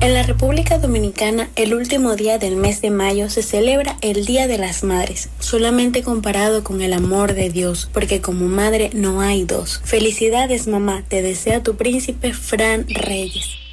En la República Dominicana, el último día del mes de mayo se celebra el Día de las Madres, solamente comparado con el amor de Dios, porque como madre no hay dos. Felicidades, mamá, te desea tu príncipe Fran Reyes.